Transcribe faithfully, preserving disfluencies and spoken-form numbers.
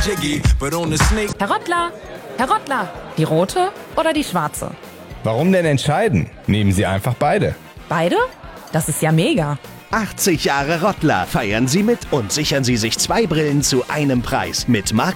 Herr Rottler, Herr Rottler, die rote oder die schwarze? Warum denn entscheiden? Nehmen Sie einfach beide. Beide? Das ist ja mega. achtzig Jahre Rottler. Feiern Sie mit und sichern Sie sich zwei Brillen zu einem Preis. Mit Marken